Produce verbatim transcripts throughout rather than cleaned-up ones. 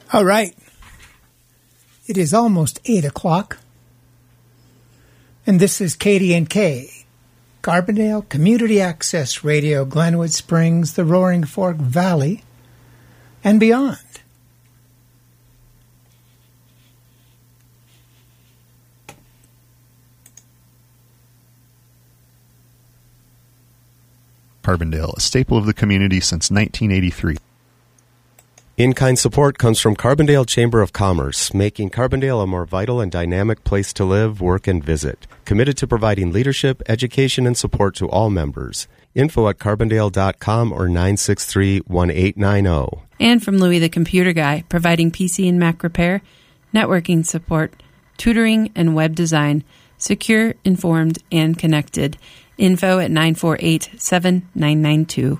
All right. It is almost eight o'clock. And this is K D N K, Carbondale Community Access Radio, Glenwood Springs, the Roaring Fork Valley, and beyond. Carbondale, a staple of the community since nineteen eighty-three. In-kind support comes from Carbondale Chamber of Commerce, making Carbondale a more vital and dynamic place to live, work, and visit. Committed to providing leadership, education, and support to all members. Info at carbondale dot com or nine six three, one eight nine zero. And from Louie the Computer Guy, providing P C and Mac repair, networking support, tutoring, and web design. Secure, informed, and connected. Info at nine four eight, seven nine nine two.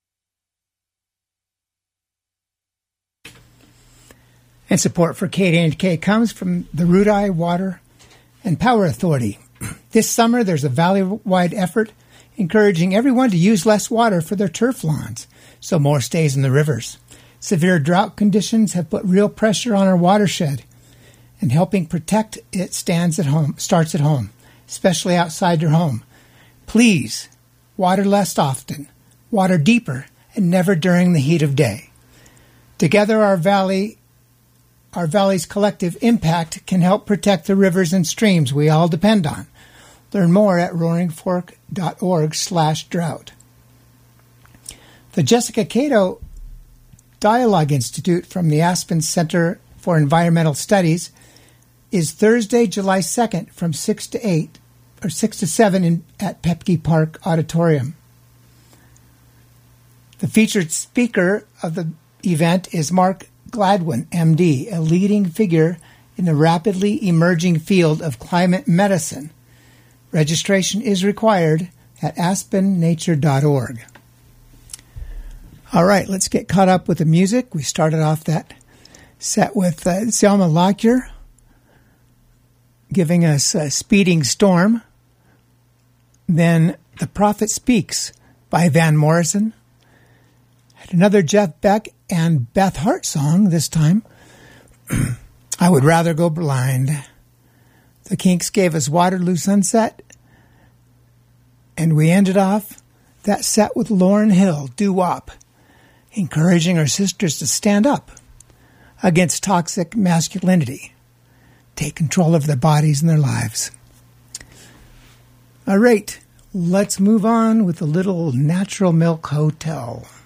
And support for K D N K comes from the Rudai Water and Power Authority. This summer, there's a valley-wide effort encouraging everyone to use less water for their turf lawns, so more stays in the rivers. Severe drought conditions have put real pressure on our watershed, and helping protect it stands at home, starts at home, especially outside your home. Please, water less often, water deeper, and never during the heat of day. Together, our valley Our valley's collective impact can help protect the rivers and streams we all depend on. Learn more at roaring fork dot org slash drought. The Jessica Cato Dialogue Institute from the Aspen Center for Environmental Studies is Thursday, July second from six to eight or six to seven in, at Pepke Park Auditorium. The featured speaker of the event is Mark Gladwin, M D, a leading figure in the rapidly emerging field of climate medicine. Registration is required at aspen nature dot org. All right, let's get caught up with the music. We started off that set with uh, Selma Lockyer giving us uh, Speeding Storm. Then The Prophet Speaks by Van Morrison. Had another Jeff Beck and Beth Hart song this time. I Would Rather Go Blind. The Kinks gave us Waterloo Sunset. And we ended off that set with Lauryn Hill, Doo Wop, encouraging our sisters to stand up against toxic masculinity, take control of their bodies and their lives. All right, let's move on with the Little Natural Milk Hotel.